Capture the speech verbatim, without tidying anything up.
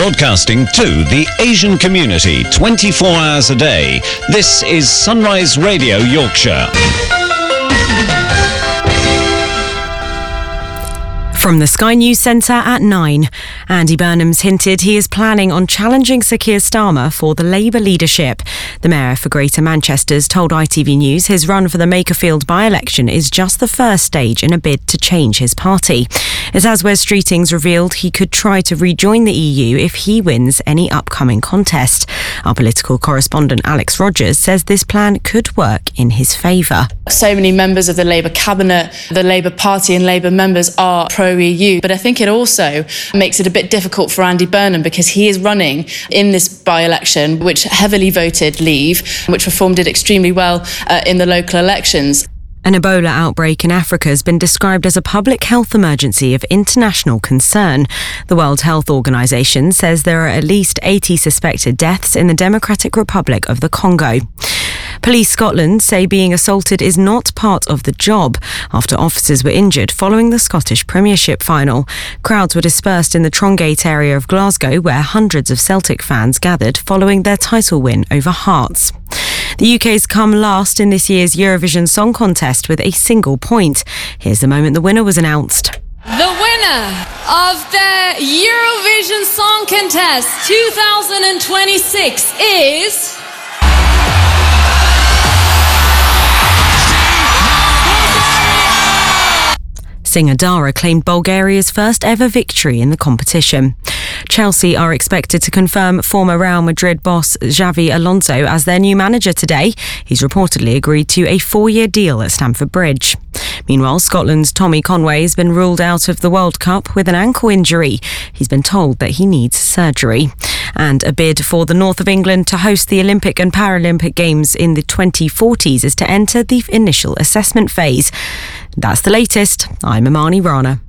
Broadcasting to the Asian community twenty-four hours a day. This is Sunrise Radio Yorkshire. From the Sky News Centre at nine, Andy Burnham's hinted he is planning on challenging Sir Keir Starmer for the Labour leadership. The Mayor for Greater Manchester's told I T V News his run for the Makerfield by-election is just the first stage in a bid to change his party. It's as Wes Streeting's revealed he could try to rejoin the E U if he wins any upcoming contest. Our political correspondent Alex Rogers says this plan could work in his favour. So many members of the Labour cabinet, the Labour Party and Labour members are pro-E U, but I think it also makes it a bit difficult for Andy Burnham because he is running in this by-election which heavily voted Leave, which Reform did extremely well uh, in the local elections. An Ebola outbreak in Africa has been described as a public health emergency of international concern. The World Health Organization says there are at least eighty suspected deaths in the Democratic Republic of the Congo. Police Scotland say being assaulted is not part of the job after officers were injured following the Scottish Premiership final. Crowds were dispersed in the Trongate area of Glasgow where hundreds of Celtic fans gathered following their title win over Hearts. The U K's come last in this year's Eurovision Song Contest with a single point. Here's the moment the winner was announced. The winner of the Eurovision Song Contest twenty twenty-six is... Singer Dara claimed Bulgaria's first ever victory in the competition. Chelsea are expected to confirm former Real Madrid boss Xavi Alonso as their new manager today. He's reportedly agreed to a four-year deal at Stamford Bridge. Meanwhile, Scotland's Tommy Conway has been ruled out of the World Cup with an ankle injury. He's been told that he needs surgery. And a bid for the north of England to host the Olympic and Paralympic Games in the twenty forties is to enter the initial assessment phase. That's the latest. I'm Imani Rana.